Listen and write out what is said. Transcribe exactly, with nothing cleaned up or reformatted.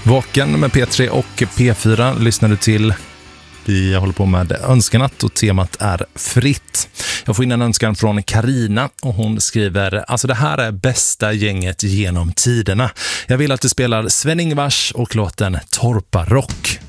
Vaken med P tre och P fyra lyssnar du till. Vi håller på med önskenatt och temat är fritt. Jag får in en önskan från Karina och hon skriver: alltså det här är bästa gänget genom tiderna. Jag vill att du spelar Sven-Ingvars och låten Torparock.